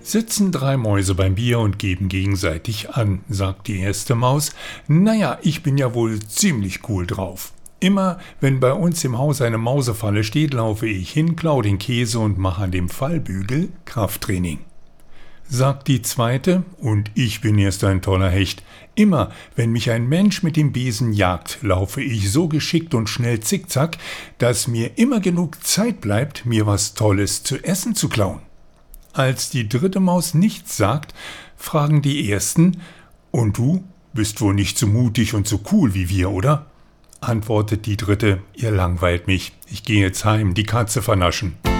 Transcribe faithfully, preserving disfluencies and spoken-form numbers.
Sitzen drei Mäuse beim Bier und geben gegenseitig an, sagt die erste Maus. Naja, ich bin ja wohl ziemlich cool drauf. Immer, wenn bei uns im Haus eine Mausefalle steht, laufe ich hin, klau den Käse und mache an dem Fallbügel Krafttraining. Sagt die zweite, und ich bin erst ein toller Hecht. Immer, wenn mich ein Mensch mit dem Besen jagt, laufe ich so geschickt und schnell zickzack, dass mir immer genug Zeit bleibt, mir was Tolles zu essen zu klauen. Als die dritte Maus nichts sagt, fragen die ersten, und du bist wohl nicht so mutig und so cool wie wir, oder? Antwortet die dritte, ihr langweilt mich, ich gehe jetzt heim, die Katze vernaschen.